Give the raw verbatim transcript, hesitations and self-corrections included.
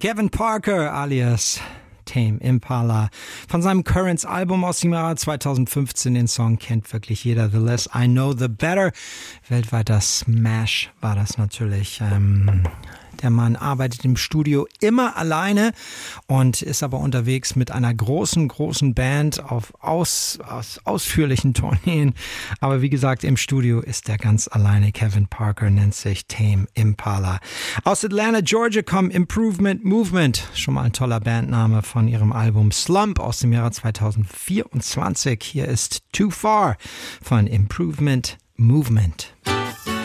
Kevin Parker alias Tame Impala. Von seinem Currents-Album aus dem Jahr zweitausendfünfzehn, den Song kennt wirklich jeder, The Less I Know, The Better. Weltweiter Smash war das natürlich. Ähm, der Mann arbeitet im Studio immer alleine und ist aber unterwegs mit einer großen, großen Band auf aus, aus, ausführlichen Tourneen. Aber wie gesagt, im Studio ist er ganz alleine. Kevin Parker nennt sich Tame Impala. Aus Atlanta, Georgia kommen Improvement Movement. Schon mal ein toller Bandname von ihrem Album Slump aus dem Jahre zweitausendvierundzwanzig. Hier ist Too Far von Improvement Movement.